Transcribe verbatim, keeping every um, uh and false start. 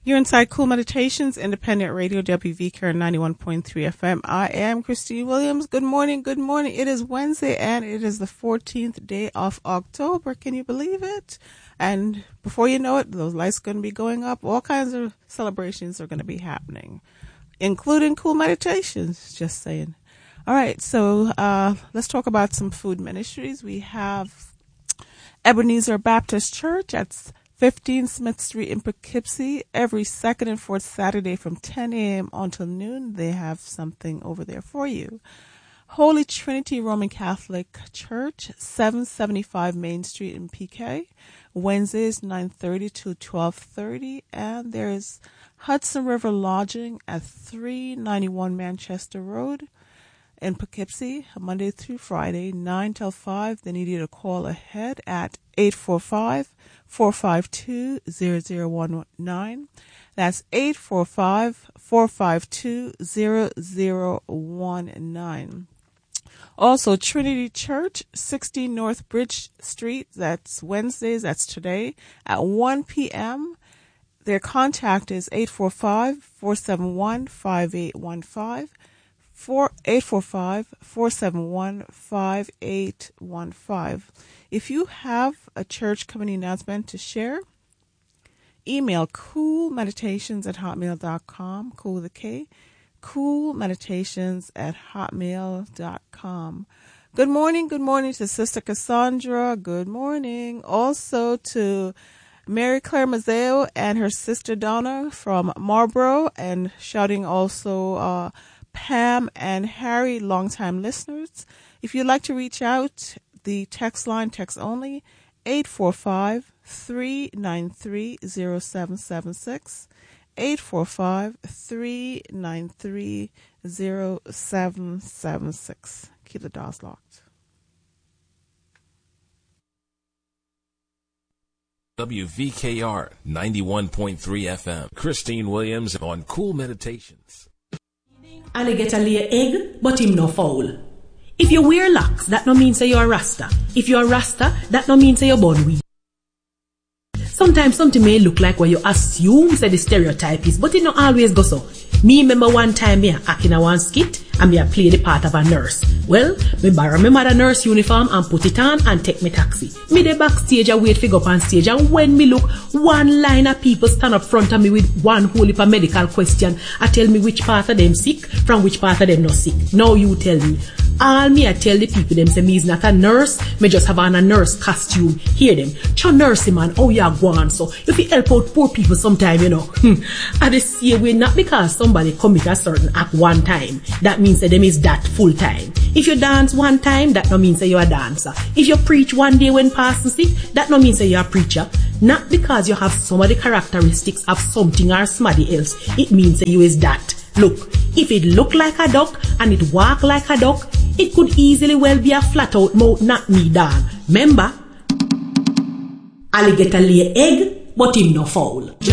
You're inside Cool Meditations, Independent Radio, W V K R ninety-one point three F M. I am Christine Williams. Good morning, good morning. It is Wednesday, and it is the fourteenth day of October. Can you believe it? And before you know it, those lights are going to be going up. All kinds of celebrations are going to be happening, including Cool Meditations, just saying. All right, so uh, let's talk about some food ministries. We have Ebenezer Baptist Church at fifteen Smith Street in Poughkeepsie. Every second and fourth Saturday from ten a.m. until noon, they have something over there for you. Holy Trinity Roman Catholic Church, seven seventy-five Main Street in P K. Wednesdays, nine thirty to twelve thirty. And there's Hudson River Lodging at three ninety-one Manchester Road in Poughkeepsie, Monday through Friday, nine till five. They need you to call ahead at eight four five, four five two, zero zero one nine. That's eight four five, four five two, zero zero one nine. Also, Trinity Church, sixteen North Bridge Street. That's Wednesdays, that's today, at one p.m. Their contact is eight four five, four seven one, five eight one five. eight four five, four seven one, five eight one five. If you have a church company announcement to share, email coolmeditations at hotmail dot com, cool with a K, coolmeditations at hotmail dot com. Good morning, good morning to Sister Cassandra. Good morning. Also to Mary Claire Mazzeo and her sister Donna from Marlborough, and shouting also uh Pam and Harry, longtime listeners. If you'd like to reach out, the text line, text only, eight four five, three nine three, zero seven seven six, eight four five, three nine three, zero seven seven six. Keep the doors locked. W V K R ninety-one point three F M. Christine Williams on Cool Meditations. Alligator lay egg, but him no fowl. If you wear locks, that no means say you're a Rasta. If you're a Rasta, that no means say you're born weed. Sometimes something may look like what you assume say the stereotype is, but it not always go so. Me remember one time me act in a one skit and me a play the part of a nurse. Well, me borrow my mother nurse uniform and put it on and take me taxi. Me the backstage and wait for go up on stage, and when me look, one line of people stand up front of me with one whole heap of medical question and tell me which part of them sick from which part of them not sick. Now you tell me. All me I tell the people them say me is not a nurse, me just have on a nurse costume. Hear them. Cho nurse man, oh you go on so. If you help out poor people sometime, you know. Hmm. And they say we not because somebody commit a certain act one time. That means that them is that full time. If you dance one time, that no means that you're a dancer. If you preach one day when passing sick, that no means that you're a preacher. Not because you have some of the characteristics of something or somebody else. It means that you is that. Look, if it look like a duck and it walk like a duck, it could easily well be a flat out mouth, not me, dog. Remember, alligator lay egg, but him no fowl.